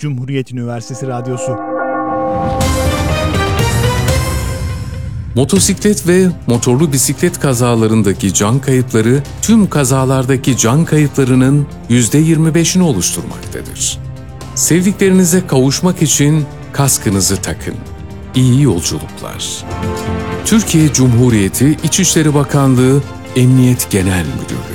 Cumhuriyet Üniversitesi Radyosu. Motosiklet ve motorlu bisiklet kazalarındaki can kayıpları tüm kazalardaki can kayıplarının %25'ini oluşturmaktadır. Sevdiklerinize kavuşmak için kaskınızı takın. İyi yolculuklar. Türkiye Cumhuriyeti İçişleri Bakanlığı Emniyet Genel Müdürlüğü.